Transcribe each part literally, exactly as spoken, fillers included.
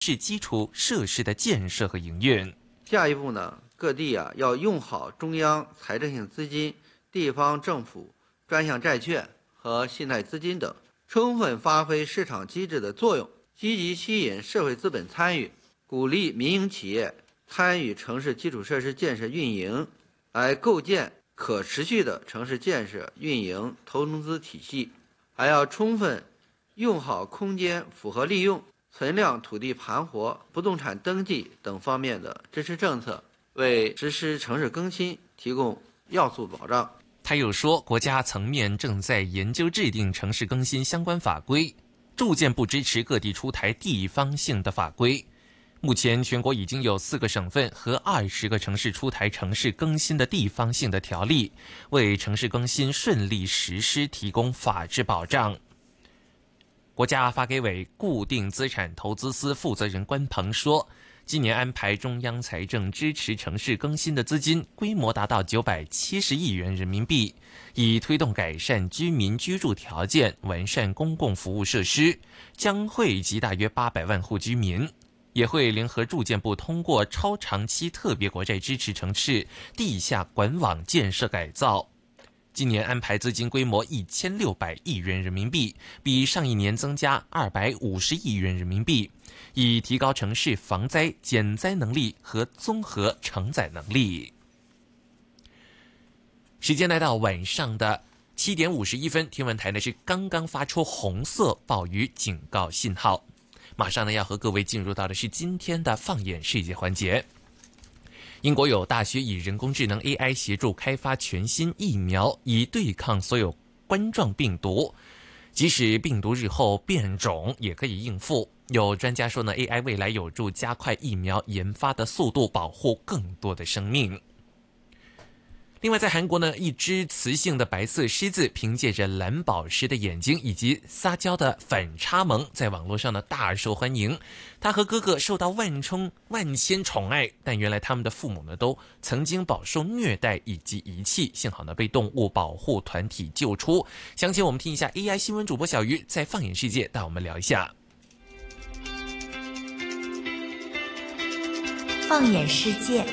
是基础设施的建设和营运。 下一步呢，各地啊要用好中央财政性资金、地方政府专项债券和信贷资金等，充分发挥市场机制的作用，积极吸引社会资本参与，鼓励民营企业参与城市基础设施建设运营，来构建可持续的城市建设运营投融资体系。还要充分用好空间复合利用、存量土地盘活、不动产登记等方面的支持政策，为实施城市更新提供要素保障。 他又说，国家层面正在研究制定城市更新相关法规，住建部支持各地出台地方性的法规。目前全国已经有四个省份和二十个城市出台城市更新的地方性的条例，为城市更新顺利实施提供法治保障。国家发改委固定资产投资司负责人关鹏说，今年安排中央财政支持城市更新的资金规模达到九百七十亿元人民币，以推动改善居民居住条件、完善公共服务设施，将惠及大约八百万户居民。也会联合住建部通过超长期特别国债支持城市地下管网建设改造。今年安排资金规模一千六百亿元人民币，比上一年增加二百五十亿元人民币，以提高城市防灾减灾能力和综合承载能力。时间来到晚上的七点五十一分，天文台呢是刚刚发出红色暴雨警告信号。马上呢要和各位进入到的是今天的放眼世界环节。英国有大学以人工智能 A I 协助开发全新疫苗，以对抗所有冠状病毒。即使病毒日后变种，也可以应付。有专家说呢 ，A I 未来有助加快疫苗研发的速度，保护更多的生命。另外，在韩国呢，一只雌性的白色狮子凭借着蓝宝石的眼睛以及撒娇的反差萌，在网络上呢大受欢迎。它和哥哥受到万宠万千宠爱，但原来他们的父母呢都曾经饱受虐待以及遗弃，幸好呢被动物保护团体救出。详情我们听一下 A I 新闻主播小鱼在放眼世界带我们聊一下。 放眼世界。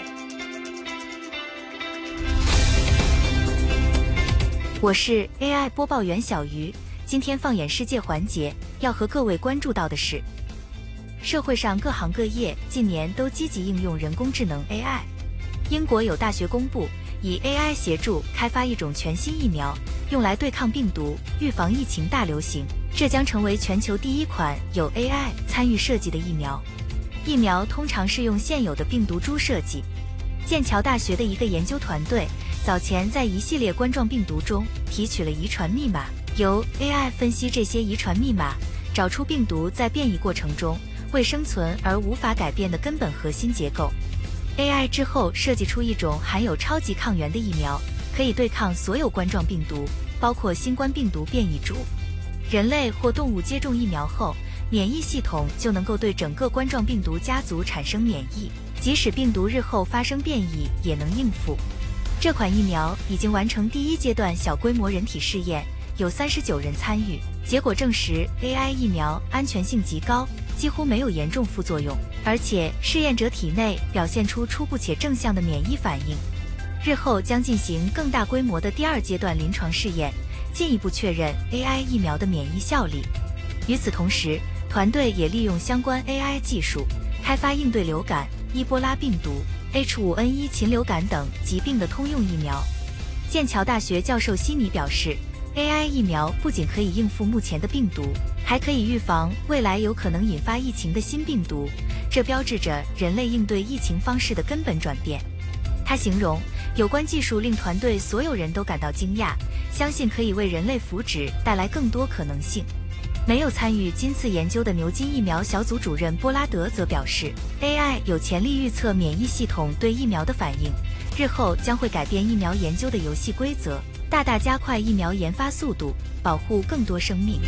我是 A I 播报员小鱼，今天放眼世界环节要和各位关注到的是，社会上各行各业近年都积极应用人工智能 A I。英国有大学公布，以 A I 协助开发一种全新疫苗，用来对抗病毒，预防疫情大流行。这将成为全球第一款有 A I 参与设计的疫苗。疫苗通常是用现有的病毒株设计。剑桥大学的一个研究团队早前在一系列冠状病毒中提取了遗传密码，由 A I 分析这些遗传密码，找出病毒在变异过程中为生存而无法改变的根本核心结构。A I 之后设计出一种含有超级抗原的疫苗，可以对抗所有冠状病毒，包括新冠病毒变异株。人类或动物接种疫苗后，免疫系统就能够对整个冠状病毒家族产生免疫，即使病毒日后发生变异也能应付。这款疫苗已经完成第一阶段小规模人体试验，有三十九人参与，结果证实 A I 疫苗安全性极高，几乎没有严重副作用，而且试验者体内表现出初步且正向的免疫反应。日后将进行更大规模的第二阶段临床试验，进一步确认 A I 疫苗的免疫效力。与此同时，团队也利用相关 A I 技术，开发应对流感、伊波拉病毒、H 五N 一 禽流感等疾病的通用疫苗。剑桥大学教授悉尼表示， A I 疫苗不仅可以应付目前的病毒，还可以预防未来有可能引发疫情的新病毒，这标志着人类应对疫情方式的根本转变。他形容有关技术令团队所有人都感到惊讶，相信可以为人类福祉带来更多可能性。没有参与今次研究的牛津疫苗小组主任波拉德则表示， A I 有潜力预测免疫系统对疫苗的反应，日后将会改变疫苗研究的游戏规则，大大加快疫苗研发速度，保护更多生命。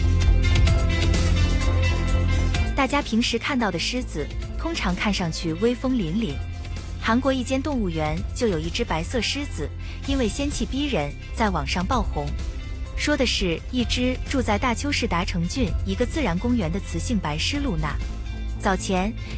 大家平时看到的狮子通常看上去威风凛凛，韩国一间动物园就有一只白色狮子，因为仙气逼人，在网上爆红。说的是一只住在大邱市达成郡一个自然公园的雌性白狮露娜。 早前，